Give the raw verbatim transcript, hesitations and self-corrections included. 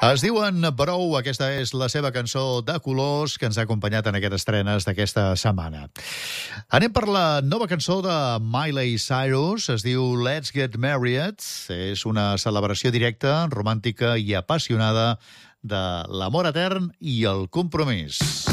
Es diuen Brou, aquesta és la seva cançó de colors que ens ha acompanyat en aquestes estrenes d'aquesta setmana. Anem per la nova cançó de Miley Cyrus, es diu Let's Get Married. És una celebració directa, romàntica i apassionada de l'amor etern i el compromís.